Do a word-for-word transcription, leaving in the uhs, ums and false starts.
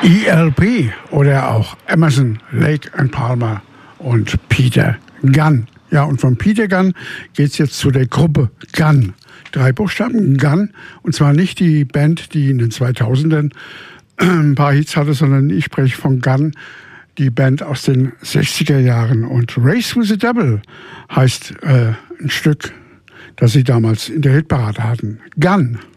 E L P oder auch Emerson, Lake and Palmer und Peter Gunn. Ja, und von Peter Gunn geht's jetzt zu der Gruppe Gunn. Drei Buchstaben, Gunn. Und zwar nicht die Band, die in den zweitausendern ein paar Hits hatte, sondern ich spreche von Gunn, die Band aus den sechziger Jahren. Und Race with the Devil heißt äh, ein Stück, das sie damals in der Hitparade hatten. Gunn.